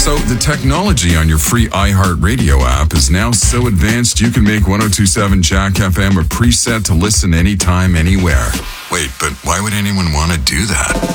So the technology on your free iHeartRadio app is now so advanced you can make 102.7 Jack FM a preset to listen anytime, anywhere. Wait, but why would anyone want to do that?